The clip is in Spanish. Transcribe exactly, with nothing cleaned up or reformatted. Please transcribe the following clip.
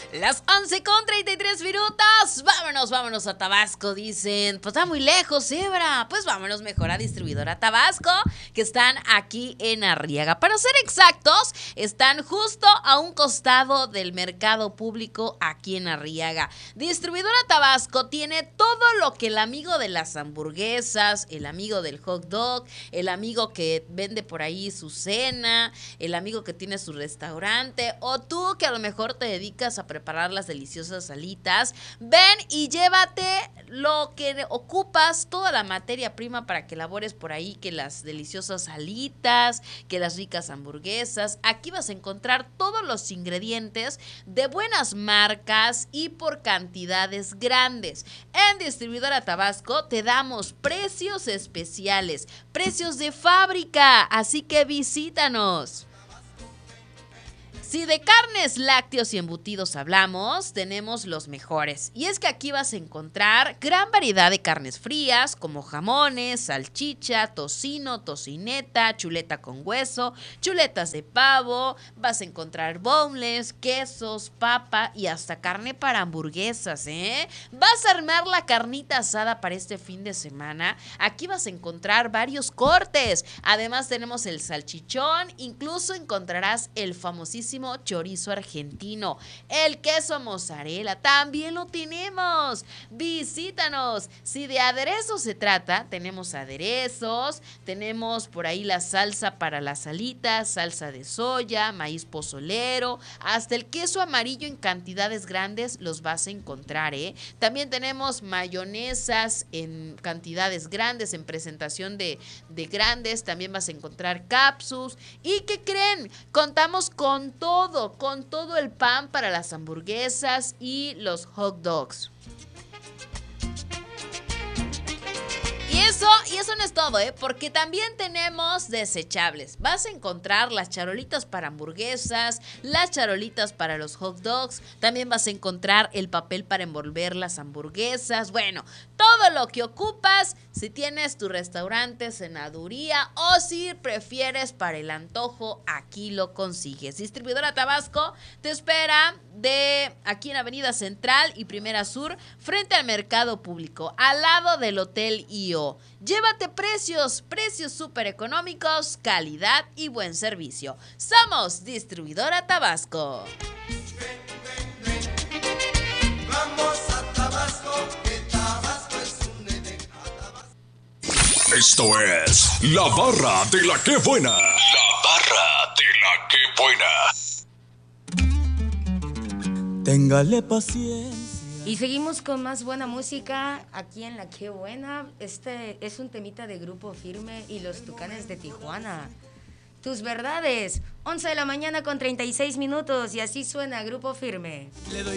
Las once con treinta y tres minutos. Vámonos, vámonos a Tabasco, dicen. Pues está muy lejos, Zebra. Pues vámonos mejor a Distribuidora Tabasco, que están aquí en Arriaga. Para ser exactos, están justo a un costado del mercado público aquí en Arriaga. Distribuidora Tabasco tiene todo lo que el amigo de las hamburguesas, el amigo del hot dog, el amigo que vende por ahí su cena, el amigo que tiene su restaurante, o tú que a lo mejor te dedicas a preparar las deliciosas alitas. Ven y llévate lo que ocupas, toda la materia prima para que elabores por ahí, que las deliciosas alitas, que las ricas hamburguesas. Aquí vas a encontrar todos los ingredientes de buenas marcas y por cantidades grandes. En Distribuidora Tabasco te damos precios especiales, precios de fábrica, así que visítanos. Si de carnes, lácteos y embutidos hablamos, tenemos los mejores. Y es que aquí vas a encontrar gran variedad de carnes frías, como jamones, salchicha, tocino, tocineta, chuleta con hueso, chuletas de pavo. Vas a encontrar boneless, quesos, papa y hasta carne para hamburguesas, ¿eh? Vas a armar la carnita asada para este fin de semana. Aquí vas a encontrar varios cortes. Además tenemos el salchichón, incluso encontrarás el famosísimo chorizo argentino, el queso mozzarella, también lo tenemos. Visítanos. Si de aderezos se trata, tenemos aderezos, tenemos por ahí la salsa para las alitas, salsa de soya, maíz pozolero, hasta el queso amarillo en cantidades grandes los vas a encontrar, ¿eh? También tenemos mayonesas en cantidades grandes, en presentación de, de grandes, también vas a encontrar capsus. ¿Y qué creen? Contamos con todo Todo, con todo el pan para las hamburguesas y los hot dogs. Y eso, y eso no es todo, ¿eh? Porque también tenemos desechables. Vas a encontrar las charolitas para hamburguesas, las charolitas para los hot dogs. También vas a encontrar el papel para envolver las hamburguesas. Bueno, todo lo que ocupas si tienes tu restaurante, cenaduría o si prefieres para el antojo, aquí lo consigues. Distribuidora Tabasco te espera de aquí en Avenida Central y Primera Sur, frente al mercado público, al lado del Hotel I O. Llévate precios, precios súper económicos, calidad y buen servicio. Somos Distribuidora Tabasco. Vamos a Tabasco, que Tabasco es un edén. Esto es La Barra de la Que Buena. La Barra de la Que Buena. Téngale paciencia. Y seguimos con más buena música aquí en La Que Buena. Este es un temita de Grupo Firme y los Tucanes de Tijuana. Tus verdades, once de la mañana con treinta y seis minutos, y así suena Grupo Firme. Le doy